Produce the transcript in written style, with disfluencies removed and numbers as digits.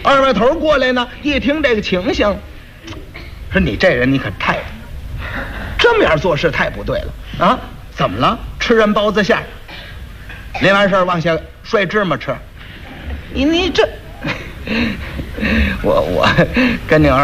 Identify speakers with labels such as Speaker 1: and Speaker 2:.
Speaker 1: 二位头过来呢，一听这个情形，说你这人你可太这么样做事太不对了啊！怎么了？吃人包子馅儿，临完事儿往下摔芝麻吃，你这，我跟你儿